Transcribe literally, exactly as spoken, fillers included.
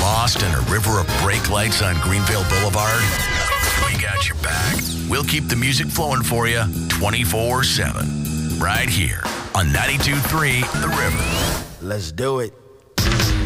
Lost in a river of brake lights on Greenville Boulevard? We got your back. We'll keep the music flowing for you twenty-four seven. Right here on ninety-two point three The River. Let's do it.